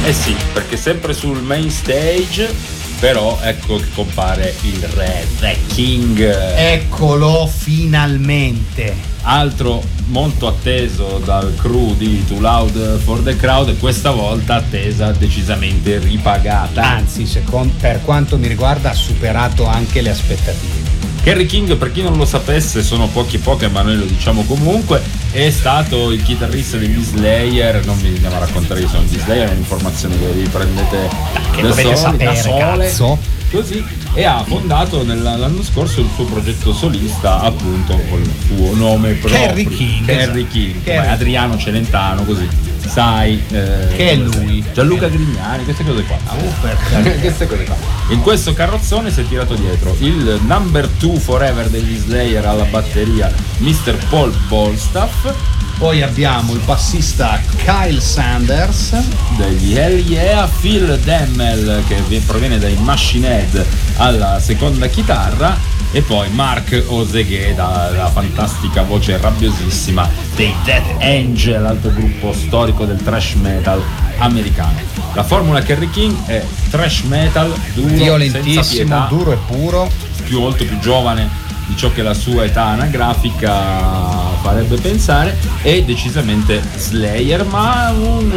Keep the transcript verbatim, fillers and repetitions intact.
Eh sì, perché sempre sul main stage, però ecco che compare il re, The King. Eccolo finalmente. Altro molto atteso dal crew di Too Loud for the Crowd, e questa volta attesa decisamente ripagata. Anzi, secondo, per quanto mi riguarda, ha superato anche le aspettative. Kerry King, per chi non lo sapesse, sono pochi pochi, ma noi lo diciamo comunque, è stato il chitarrista degli Slayer. Non vi andiamo a raccontare che sono gli Slayer, è un'informazione che vi prendete che da dovete soli, sapere, da sole, cazzo. così, e ha fondato l'anno scorso il suo progetto solista, appunto col suo nome proprio, Kerry King, Kerry esatto. King, Kerry. come Adriano Celentano, così sai eh, che è lui, Gianluca Grignani, queste cose qua. queste cose qua. In questo carrozzone si è tirato dietro il number two forever degli Slayer alla batteria, mister Paul Bolstaff. Poi abbiamo il bassista Kyle Sanders degli Hell Yeah, Phil Demmel che proviene dai Machine Head alla seconda chitarra, e poi Mark Osegué dalla fantastica voce rabbiosissima dei Death Angel, altro gruppo storico del thrash metal americano. La formula Kerry King è thrash metal duro, violentissimo, senza pietà, duro e puro, più molto più giovane di ciò che la sua età anagrafica farebbe pensare, e decisamente Slayer, ma un